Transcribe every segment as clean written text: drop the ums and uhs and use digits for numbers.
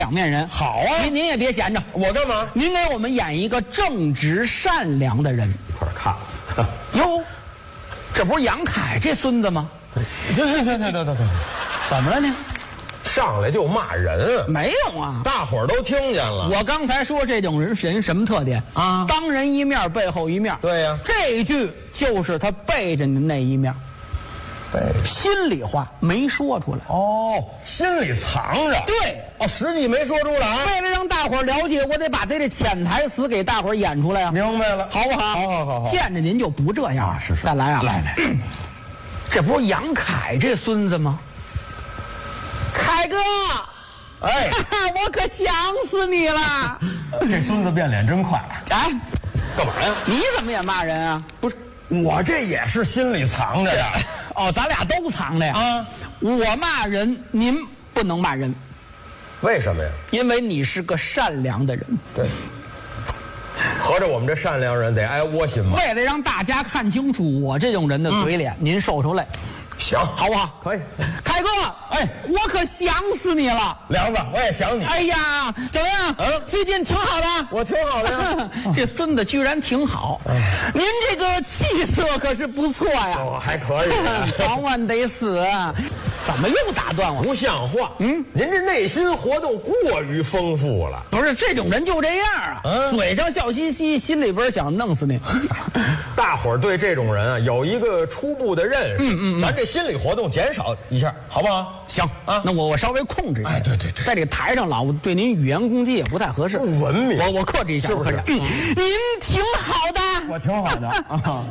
两面人。 好啊， 您也别闲着， 我干嘛？ 您给我们演一个正直善良的人。 一块儿看。 哟，这不是杨凯这孙子吗？ 对， 怎么了呢？ 上来就骂人， 没有啊， 大伙儿都听见了。 我刚才说这种人什么特点啊？ 当人一面，背后一面。 对呀， 这一句就是他背着你那一面。心里话没说出来哦，心里藏着。 对哦，实际没说出来。 为了让大伙儿了解，我得把他这潜台词给大伙儿演出来啊！ 明白了， 好不好？ 好。 见着您就不这样。 是。 再来啊！ 来， 这不是杨凯这孙子吗？凯哥， 哎， 我可想死你了！ 这孙子变脸真快。 哎， 干嘛呀？ 你怎么也骂人啊？ 不是，我这也是心里藏着呀。 哦，咱俩都藏着呀。 啊， 我骂人，您不能骂人。 为什么呀？ 因为你是个善良的人。 对。合着我们这善良人得挨窝心吗？ 为了让大家看清楚我这种人的嘴脸，您受出来， 行， 好不好？ 可以。 凯哥， 哎， 我可想死你了， 梁子，我也想你。 哎呀，怎么样？最近挺好的， 我挺好的呀。 这孙子居然挺好，您这个气色可是不错呀。 哦，还可以。 早晚得死，怎么又打断我？ 不像话。您这内心活动过于丰富了。 不是这种人就这样啊，嘴上笑嘻嘻，心里边想弄死你。 大伙儿对这种人啊有一个初步的认识。咱这心理活动减少一下，好不好？ 行啊，那我稍微控制一下。 哎，对， 在这个台上老对您语言攻击也不太合适， 不文明。 我克制一下， 是不是？ 您挺好的， 我挺好的啊。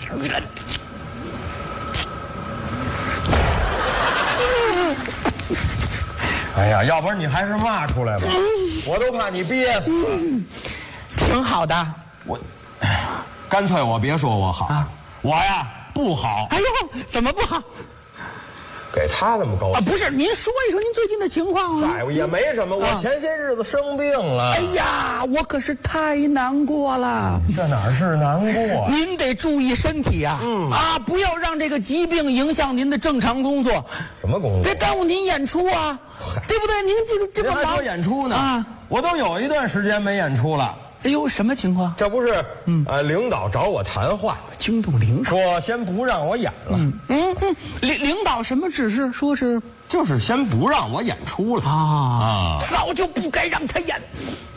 哎呀，要不然你还是骂出来吧，我都怕你憋死了。 挺好的， 干脆我别说我好啊，我呀不好。 哎呦，怎么不好？ 给他那么高啊？不是，您说一说您最近的情况啊？ 也没什么，我前些日子生病了。 哎呀，我可是太难过了。 这哪是难过？ 您得注意身体啊！不要让这个疾病影响您的正常工作。 什么工作？ 别耽误您演出啊，对不对？您这个还说演出呢？我都有一段时间没演出了。 哎呦，什么情况？ 这不是领导找我谈话， 惊动领导说先不让我演了。 领导什么指示？说是就是先不让我演出了啊！ 早就不该让他演。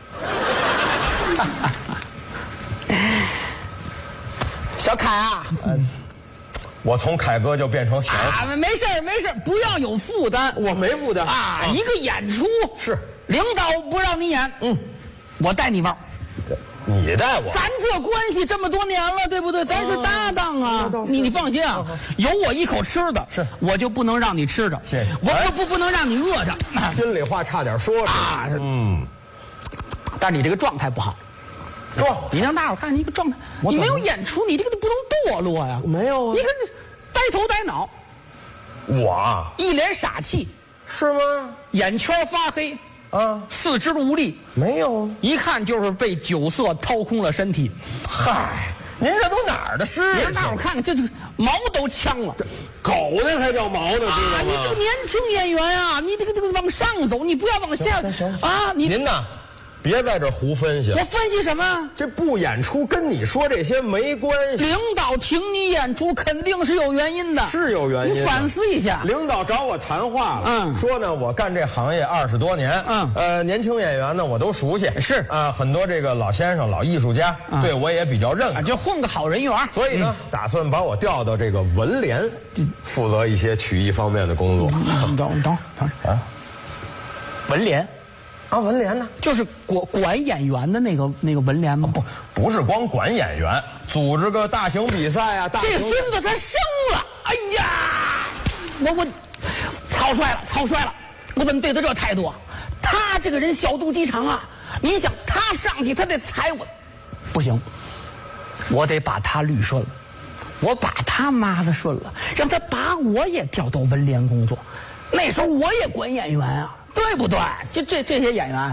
小凯啊， 我从凯哥就变成小凯。 没事，不要有负担。 我没负担啊！一个演出是领导不让你演，我带你玩。 你带我， 咱这关系这么多年了，对不对？咱是搭档啊！你放心啊，有我一口吃的， 是我就不能让你吃着， 谢谢。 我不能让你饿着。 心里话差点说出来。 但是你这个状态不好，你让大伙看你一个状态，你没有演出，你这个不能堕落呀。 没有啊， 你看这呆头呆脑， 我一脸傻气， 是吗？ 眼圈发黑。四肢无力， 没有， 一看就是被酒色掏空了身体。 嗨，您这都哪儿的事？ 您让大伙看看，这就毛都呛了， 狗那才叫毛呢，知道吗？ 你这个年轻演员啊，你这个往上走，你不要往下啊！ 您呐，别在这胡分析了。 我分析什么？ 这不演出跟你说这些没关系。 领导停你演出肯定是有原因的， 是有原因。 你反思一下。 领导找我谈话了，说呢，我干这行业20多年，年轻演员呢我都熟悉， 是啊，很多这个老先生、老艺术家对我也比较认可， 就混个好人缘。 所以呢，打算把我调到这个文联，负责一些曲艺方面的工作。 你等啊，文联。 文联呢， 就是管演员的那个文联吗？ 不是光管演员，组织个大型比赛啊。 这孙子他生了，哎呀，我草率了，我怎么对他这态度啊？他这个人小肚鸡肠啊！你想他上去，他得踩我，不行，我得把他捋顺了，我把他抹子顺了，让他把我也调到文联工作。那时候我也管演员啊。对不对？就这些演员，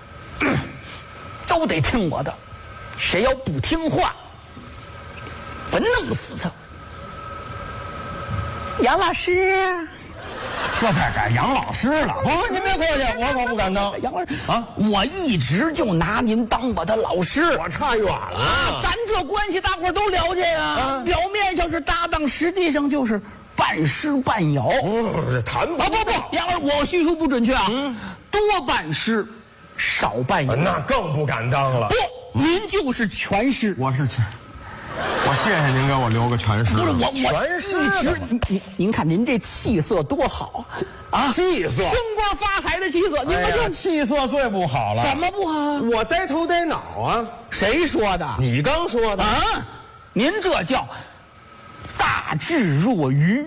都得听我的。谁要不听话，我弄死他。杨老师， 这再改杨老师了。不，您别客气，我可不敢当。 杨老师啊，我一直就拿您当我的老师， 我差远了。 咱这关系大伙儿都了解呀。表面上是搭档，实际上就是半师半摇。 这谈不杨老师，我叙述不准确啊。多半师，少半摇。 那更不敢当了。 不，您就是全师。 我是全。我谢谢您给我留个全师。 不是我全师一直您看您这气色多好啊！ 气色， 升官发财的气色，您看这气色最不好了。 怎么不好？ 我呆头呆脑啊！ 谁说的？ 你刚说的啊！您这叫大智若愚。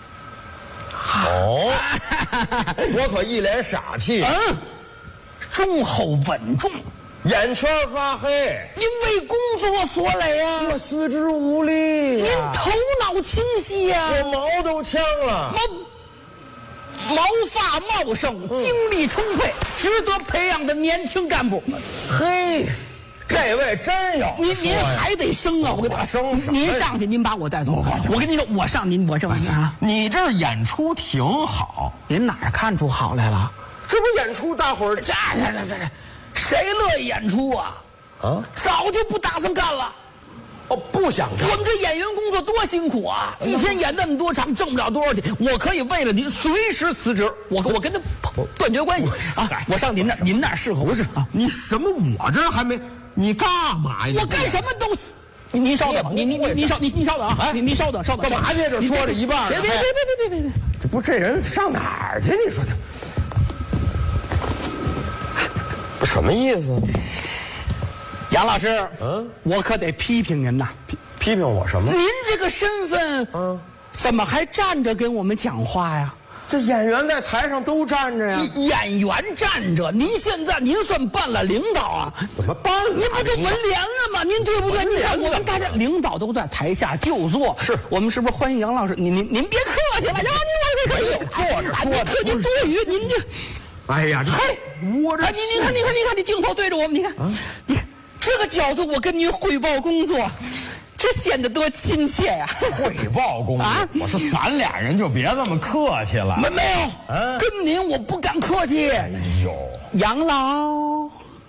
哦，我可一脸傻气。 忠厚稳重。 眼圈发黑， 您为工作所累啊！ 我四肢无力您头脑清晰呀！ 我毛都呛了， 毛发茂盛，精力充沛，值得培养的年轻干部。 嘿，这位真有您还得升啊！我跟你升， 您上去，您把我带走。我跟您说，我上您啊！ 你这演出挺好， 您哪儿看出好来了？ 这不演出大伙儿这。谁乐意演出啊？早就不打算干了。 不想干。 我们这演员工作多辛苦啊！一天演那么多场，挣不了多少钱。我可以为了您随时辞职，我跟他断绝关系啊！我上您那儿，您那儿适合不是啊？ 你什么？我这还没，你干嘛呀？ 我干什么都。您稍等，您稍等啊！您稍等， 干嘛去？这说着一半。 别！ 这不这人上哪儿去？你说他。什么意思？ 杨老师，我可得批评您呐！ 批评我什么？ 您这个身份，怎么还站着跟我们讲话呀？ 这演员在台上都站着呀。 演员站着，您现在您算办了领导啊？ 怎么办？ 您不就文联了吗？您对不对？你看我们大家领导都在台下就坐， 是我们是不是欢迎杨老师？您别客气了，杨老师坐着说着， 客气多余，您这。 哎呀， 嘿， 我这您看，这镜头对着我们，你看这个角度，我跟您汇报工作，这显得多亲切呀！ 汇报工作啊！我说咱俩人就别这么客气了。 没有，跟您我不敢客气。 哎呦， 杨老，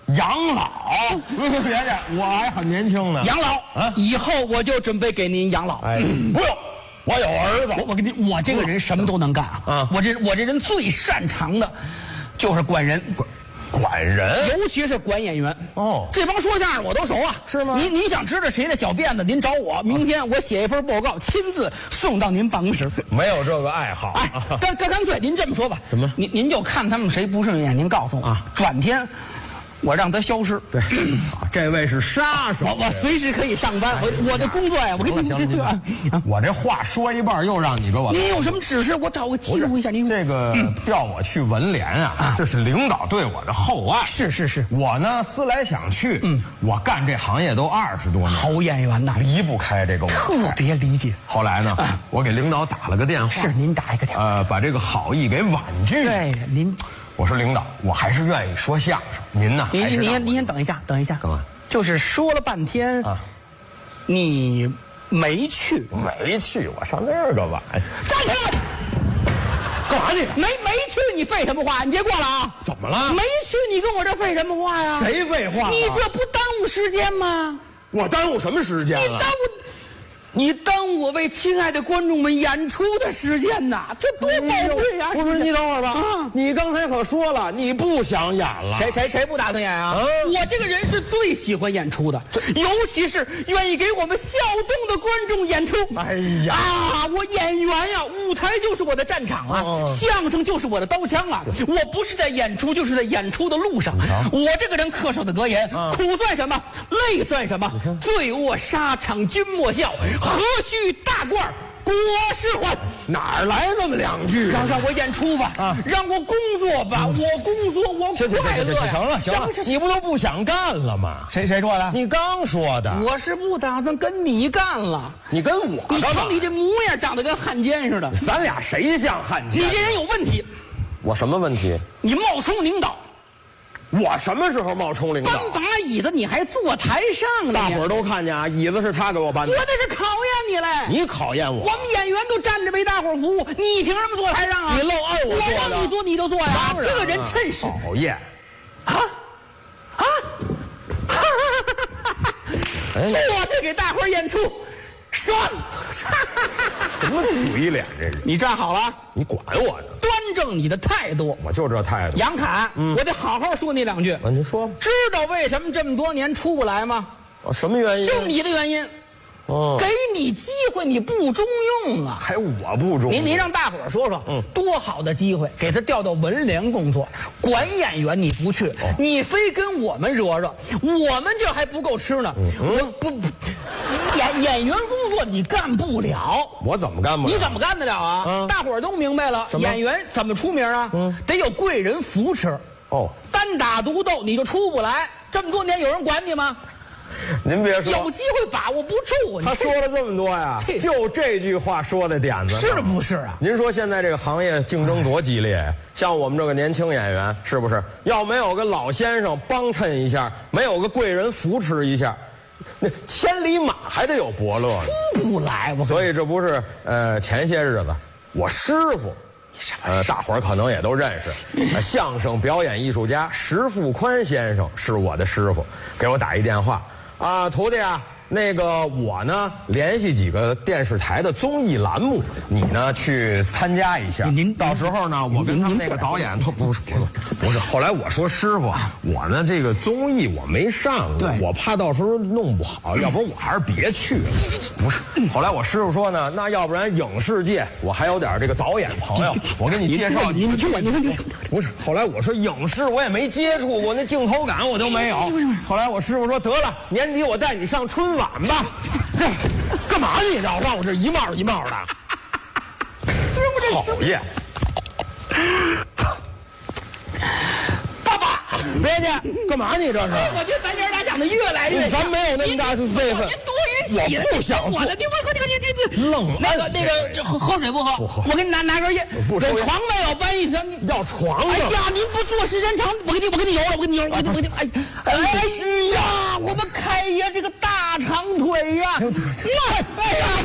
别介，我还很年轻呢。 杨老以后我就准备给您养老。 不用。我有儿子， 我跟你，我这个人什么都能干啊！我这人最擅长的，就是管人， 管人， 尤其是管演员。这帮说相声我都熟啊， 是吗？ 您想知道谁的小辫子，您找我，明天我写一份报告，亲自送到您办公室。 没有这个爱好。 干脆您这么说吧， 怎么？ 您就看他们谁不顺眼，您告诉我啊，转天。我让他消失。 对，这位是杀手， 我随时可以上班。我的工作呀，我跟你说，我这话说一半又让你给我。 您有什么指示？我找个记录一下。您这个调我去文联啊，这是领导对我的厚爱。 是， 我呢思来想去，我干这行业都20多年， 好演员呐， 离不开这个舞台， 特别理解。 后来呢，我给领导打了个电话， 是您打一个电话， 把这个好意给婉拒。 对，您。 我说领导，我还是愿意说相声。您呢？ 您先等一下。干嘛？ 就是说了半天啊，你没去？ 没去，我上那儿干嘛呀？ 站住！干嘛去？没去，你废什么话？你别过来啊！ 怎么了？ 没去，你跟我这废什么话呀？ 谁废话？ 你这不耽误时间吗？ 我耽误什么时间了？ 你耽误我为亲爱的观众们演出的时间呐，这多宝贵呀！ 不是，你等会儿吧。你刚才可说了，你不想演了。 谁不打算演啊？我这个人是最喜欢演出的，尤其是愿意给我们笑动的观众演出。 哎呀我演员呀，舞台就是我的战场啊，相声就是我的刀枪啊。我不是在演出，就是在演出的路上。我这个人恪守的格言，苦算什么，累算什么，醉卧沙场君莫笑。何须大褂裹尸还？ 哪儿来这么2句？ 让我演出吧，让我工作吧，我工作我快乐呀！ 行了，你不都不想干了吗？ 谁说的？ 你刚说的。 我是不打算跟你干了。 你跟我？ 你瞧你这模样，长得跟汉奸似的。 咱俩谁像汉奸？ 你这人有问题。 我什么问题？ 你冒充领导。 我什么时候冒充领导？ 搬把椅子你还坐台上了？ 大伙儿都看见啊，椅子是他给我搬的。 我这是考验你嘞！ 你考验我？ 我们演员都站着为大伙儿服务，你凭什么坐台上啊？ 你愣按我坐的？ 我让你坐你就坐呀！这个人真是讨厌！ 坐着给大伙儿演出，爽！ 什么嘴脸这是？ 你站好了， 你管我呢？ 端正你的态度。 我就这态度。 杨侃，我得好好说你两句。 您说吧。 知道为什么这么多年出不来吗？ 什么原因？ 就你的原因。给你机会你不中用啊！ 还我不中用？ 您让大伙儿说说，多好的机会，给他调到文联工作，管演员你不去，你非跟我们惹惹，我们这还不够吃呢。我不，你演员工作你干不了。 我怎么干不了？ 你怎么干得了啊？大伙儿都明白了，演员怎么出名啊？得有贵人扶持。单打独斗你就出不来。这么多年有人管你吗？ 您别说， 有机会把握不住。 他说了这么多呀，就这句话说的点子， 是不是啊？ 您说现在这个行业竞争多激烈，像我们这个年轻演员，是不是？要没有个老先生帮衬一下，没有个贵人扶持一下，那千里马还得有伯乐呢， 出不来。 所以这不是前些日子我师傅。大伙儿可能也都认识，相声表演艺术家石富宽先生是我的师傅，给我打一电话啊，徒弟啊，那个我呢联系几个电视台的综艺栏目，你呢去参加一下。您到时候呢，我跟他们那个导演，他不是。后来我说师傅，我呢这个综艺我没上过，我怕到时候弄不好，要不然我还是别去了。不是，后来我师傅说呢，那要不然影视界我还有点这个导演朋友，我给你介绍。 你听我， 不是，后来我说影视我也没接触过，那镜头感我都没有。后来我师傅说得了，年底我带你上春晚吧。这干嘛你让我这一帽一帽的？讨厌！爸爸，别介，干嘛你这是？ 我觉得咱爷俩长得越来越像。 咱没有那么大辈分。我不想做。你愣那个，这喝水不喝？不喝。我给你拿根烟。 不抽烟。 床没有搬一床。 要床？ 哎呀，您不做时间长，我给你揉了，我给你。哎呀，我们开爷这个大长腿呀！哎呀，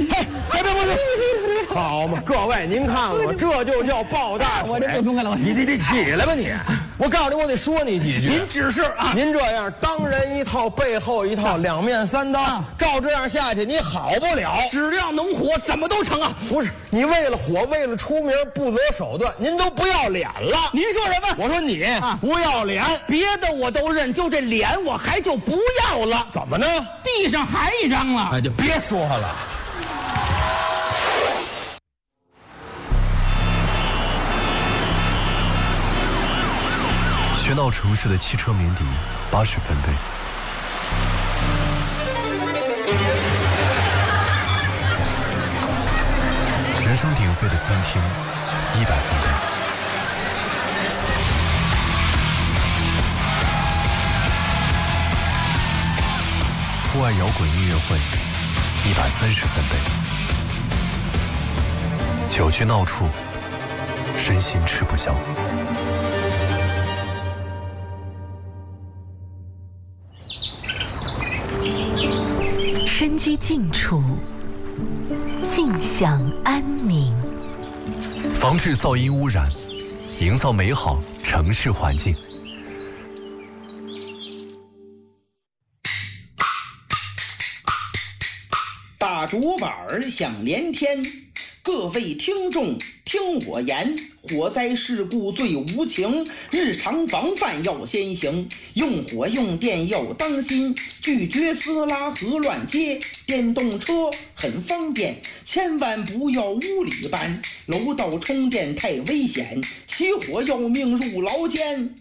别！ 好嘛，各位您看了吗？这就叫抱大腿。 我这不中了， 你起来吧你！我告诉你，我得说你几句。 您指示啊！ 您这样当人一套，背后一套，两面三刀，照这样下去，你好不了。 只要能火，怎么都成啊！ 不是，你为了火，为了出名，不择手段，您都不要脸了。 您说什么？ 我说你不要脸， 别的我都认，就这脸我还就不要了。 怎么呢？ 地上还一张了。 哎，就别说了。 喧闹城市的汽车鸣笛80分贝，人声鼎沸的餐厅100分贝，户外摇滚音乐会130分贝，酒局闹处，身心吃不消。 身居静处，静享安宁。 防治噪音污染，营造美好城市环境。 大竹板响连天，各位听众听我言，火灾事故最无情，日常防范要先行，用火用电要当心，拒绝撕拉和乱接，电动车很方便，千万不要屋里搬，楼道充电太危险，起火要命入牢间。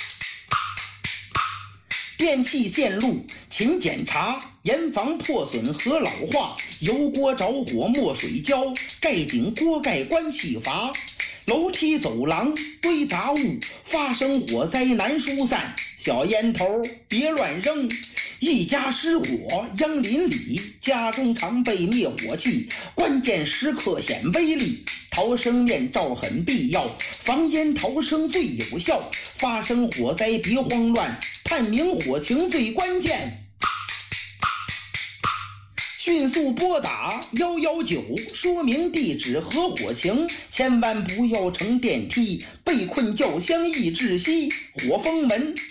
电器线路勤检查，严防破损和老化，油锅着火没水浇，盖紧锅盖关气阀，楼梯走廊堆杂物，发生火灾难疏散，小烟头别乱扔，一家失火殃邻里，家中常备灭火器，关键时刻显威力， 逃生面罩很必要，防烟逃生最有效。发生火灾别慌乱，探明火情最关键。迅速拨打119，说明地址和火情，千万不要乘电梯，被困轿厢易窒息。火封门